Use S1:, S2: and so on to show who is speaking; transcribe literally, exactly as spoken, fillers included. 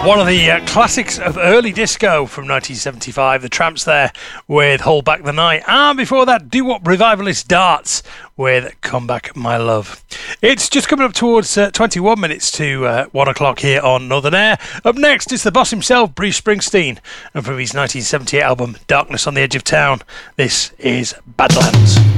S1: One of the uh, classics of early disco from nineteen seventy-five, The Tramps there with Hold Back the Night. And before that, doo-wop revivalist Darts with Come Back My Love. It's just coming up towards uh, twenty-one minutes to uh, one o'clock here on Northern Air. Up next is the boss himself, Bruce Springsteen. And from his nineteen seventy-eight album, Darkness on the Edge of Town, this is Badlands.